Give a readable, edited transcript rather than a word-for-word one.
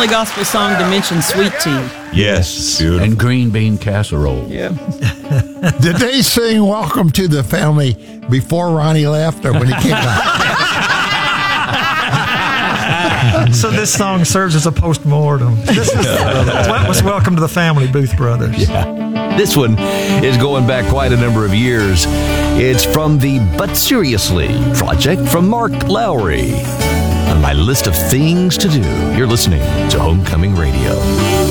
only gospel song to mention sweet tea. Yes. Beautiful. And green bean casserole. Yeah. Did they sing Welcome to the Family before Ronnie left or when he came back? So this song serves as a post-mortem. This was Welcome to the Family, Booth Brothers. Yeah. This one is going back quite a number of years. It's from the But Seriously project from Mark Lowry. On my list of things to do, you're listening to Homecoming Radio.